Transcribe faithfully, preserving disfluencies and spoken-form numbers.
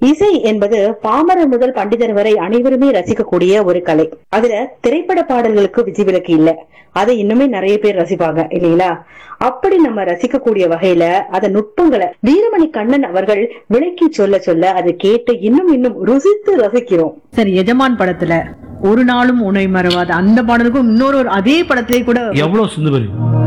இசை என்பது பாமரர் முதல் பண்டிதர் வரை அனைவருமே ரசிக்கக்கூடிய ஒரு கலை. அதுல திரைப்பட பாடல்களுக்கு விதிவிலக்கு இல்ல. அதை இன்னுமே நிறைய பேர் ரசிப்பாங்க இல்லைங்களா? அப்படி நம்ம ரசிக்கக்கூடிய வகையில அத நுட்பங்களை வீரமணி கண்ணன் அவர்கள் விளக்கி சொல்ல சொல்ல அதை கேட்டு இன்னும் இன்னும் ருசித்து ரசிக்கிறோம். சரி, எஜமான் படத்துல ஒரு நாளும் உணை மறவாத அந்த பாடலுக்கும் இன்னொரு அதே படத்திலே கூட எவ்வளவு சுந்தரி